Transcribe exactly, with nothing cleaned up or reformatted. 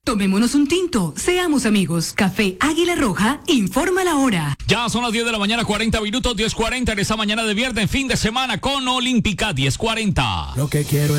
Tomémonos un tinto, seamos amigos. Café Águila Roja, informa la hora. Ya son las diez de la mañana, cuarenta minutos, diez cuarenta en esa mañana de viernes, fin de semana con Olímpica, diez cuarenta. Lo que quiero es